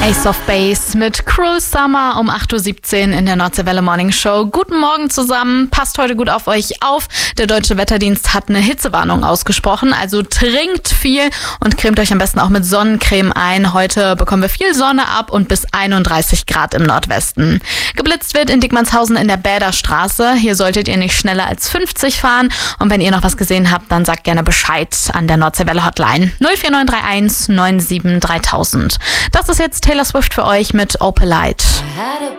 Ace of Base mit Cruel Summer um 8.17 Uhr in der Nordseewelle Morning Show. Guten Morgen zusammen, passt heute gut auf euch auf. Der Deutsche Wetterdienst hat eine Hitzewarnung ausgesprochen, also trinkt viel und cremt euch am besten auch mit Sonnencreme ein. Heute bekommen wir viel Sonne ab und bis 31 Grad im Nordwesten. Geblitzt wird in Dickmannshausen in der Bäderstraße. Hier solltet ihr nicht schneller als 50 fahren und wenn ihr noch was gesehen habt, dann sagt gerne Bescheid an der Nordseewelle Hotline 04931 97 3000. Das ist jetzt Taylor Swift für euch mit Opalite.